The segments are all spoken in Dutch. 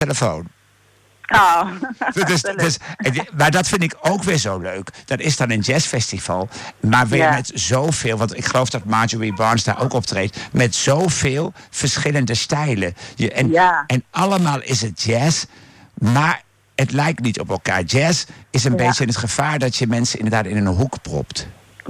telefoon. Oh, Maar dat vind ik ook weer zo leuk. Dat is dan een jazzfestival. Maar weer met zoveel... Want ik geloof dat Marjorie Barnes daar ook optreedt. Met zoveel verschillende stijlen. En allemaal is het jazz. Maar het lijkt niet op elkaar. Jazz is een beetje het gevaar dat je mensen inderdaad in een hoek propt.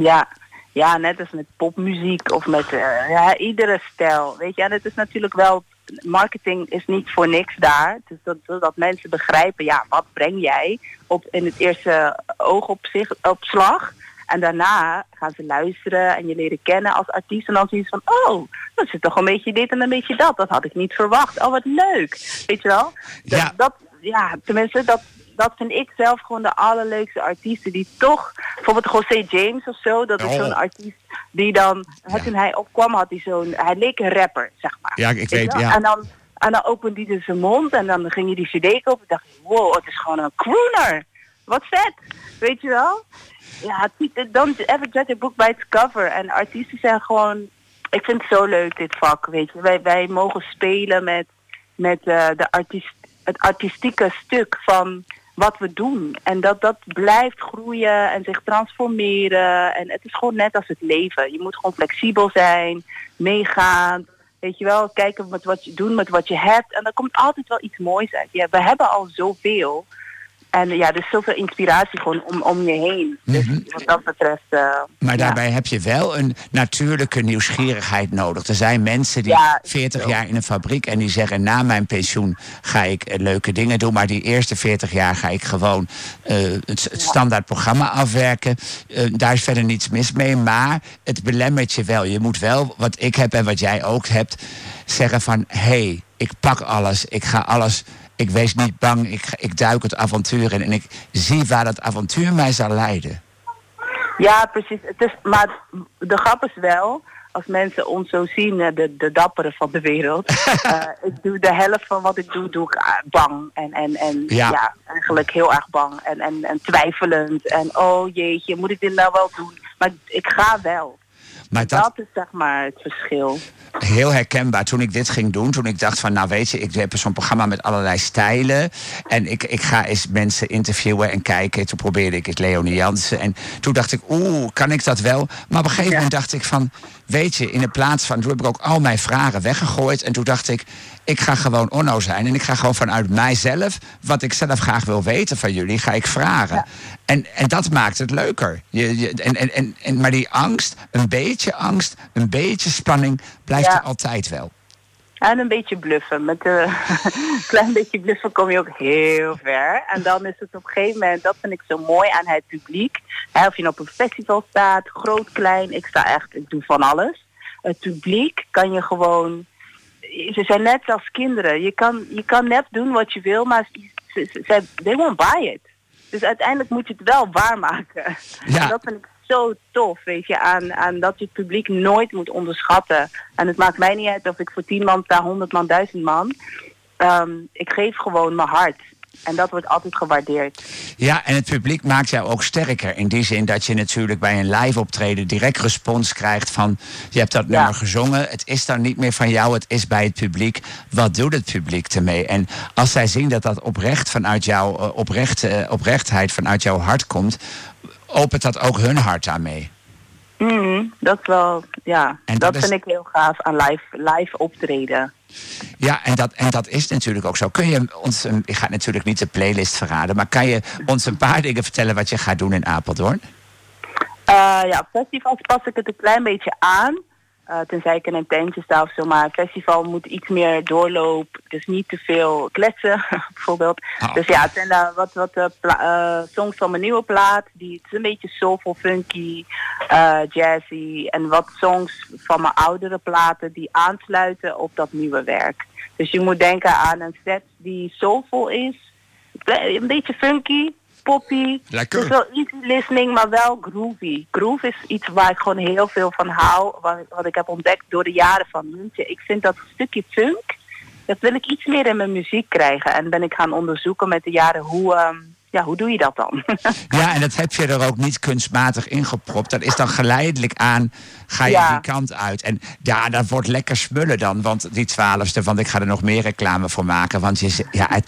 Ja, net als met popmuziek of met iedere stijl. Weet je, en het is natuurlijk wel... Marketing is niet voor niks daar. Dus zodat mensen begrijpen, wat breng jij in het eerste oogopslag. En daarna gaan ze luisteren en je leren kennen als artiest. En dan zien ze van, dat is toch een beetje dit en een beetje dat. Dat had ik niet verwacht. Oh, wat leuk. Weet je wel? Tenminste, dat vind ik zelf gewoon de allerleukste artiesten die toch... Bijvoorbeeld José James of zo. Dat is zo'n artiest die dan... Toen hij opkwam had hij hij leek een rapper, zeg maar. Ja, ik weet, En dan opende hij zijn mond en dan ging je die cd kopen. En dacht je, wow, het is gewoon een crooner. Wat vet. Weet je wel? Ja, don't ever judge a book by its cover. En artiesten zijn gewoon... Ik vind het zo leuk, dit vak, weet je. Wij mogen spelen met het artistieke stuk van... wat we doen. En dat blijft groeien en zich transformeren. En het is gewoon net als het leven. Je moet gewoon flexibel zijn, meegaan. Weet je wel, kijken met wat je doet, met wat je hebt. En er komt altijd wel iets moois uit. Ja, we hebben al zoveel. En er is zoveel inspiratie gewoon om je heen. Dus wat dat betreft... maar daarbij heb je wel een natuurlijke nieuwsgierigheid nodig. Er zijn mensen die 40 jaar in een fabriek... en die zeggen, na mijn pensioen ga ik leuke dingen doen... maar die eerste 40 jaar ga ik gewoon het standaard programma afwerken. Daar is verder niets mis mee, maar het belemmert je wel. Je moet wel, wat ik heb en wat jij ook hebt... zeggen van, hey, ik pak alles, ik ga alles... Ik wees niet bang, ik duik het avontuur in... en ik zie waar dat avontuur mij zal leiden. Ja, precies. Maar de grap is wel... als mensen ons zo zien, de dapperen van de wereld... ik doe de helft van wat ik doe ik bang. En eigenlijk heel erg bang. En twijfelend. En oh jeetje, moet ik dit nou wel doen? Maar ik ga wel. Maar dat is zeg maar het verschil. Heel herkenbaar. Toen ik dit ging doen, toen ik dacht van... nou weet je, ik heb zo'n programma met allerlei stijlen... en ik ga eens mensen interviewen en kijken. Toen probeerde ik het Leonie Jansen. En toen dacht ik, kan ik dat wel? Maar op een gegeven moment dacht ik van... weet je, in de plaats van... toen heb ik ook al mijn vragen weggegooid. En toen dacht ik ga gewoon Onno zijn. En ik ga gewoon vanuit mijzelf... wat ik zelf graag wil weten van jullie, ga ik vragen. Ja. En dat maakt het leuker. Maar die angst, een beetje spanning... blijft er altijd wel. En een beetje bluffen. Met een klein beetje bluffen kom je ook heel ver. En dan is het op een gegeven moment, dat vind ik zo mooi aan het publiek. Of je nou op een festival staat, groot, klein. Ik doe van alles. Het publiek kan je gewoon... Ze zijn net als kinderen. Je kan net doen wat je wil, maar they won't buy it. Dus uiteindelijk moet je het wel waarmaken. Ja. En dat vind ik zo tof, weet je, aan dat je het publiek nooit moet onderschatten. En het maakt mij niet uit of ik voor 10 man sta, 100 man, 1000 man. Ik geef gewoon mijn hart. En dat wordt altijd gewaardeerd. Ja, en het publiek maakt jou ook sterker. In die zin dat je natuurlijk bij een live optreden direct respons krijgt van... je hebt dat nummer gezongen, het is dan niet meer van jou, het is bij het publiek. Wat doet het publiek ermee? En als zij zien dat dat oprecht vanuit jouw oprechtheid vanuit jouw hart komt... opent dat ook hun hart daarmee. Dat wel, ja. En dat vind ik heel gaaf aan live optreden. Ja, en dat is natuurlijk ook zo. Kun je ons, ik ga natuurlijk niet de playlist verraden... maar kan je ons een paar dingen vertellen wat je gaat doen in Apeldoorn? Op festivals pas ik het een klein beetje aan. Tenzij ik in een tentje sta of zo. Maar een festival moet iets meer doorloop. Dus niet te veel kletsen, bijvoorbeeld. Oh. Dus ja, het zijn wat songs van mijn nieuwe plaat. Het is een beetje soulful, funky, jazzy. En wat songs van mijn oudere platen die aansluiten op dat nieuwe werk. Dus je moet denken aan een set die soulful is. Een beetje funky. Poppy. Lekker. Dus wel easy listening, maar wel groovy. Groove is iets waar ik gewoon heel veel van hou. Wat ik heb ontdekt door de jaren van mensen. Ik vind dat stukje funk, dat wil ik iets meer in mijn muziek krijgen. En ben ik gaan onderzoeken met de jaren hoe doe je dat dan? Ja, en dat heb je er ook niet kunstmatig ingepropt. Dat is dan geleidelijk aan, ga je die kant uit. En ja, dat wordt lekker smullen dan. Want die 12e, want ik ga er nog meer reclame voor maken. Want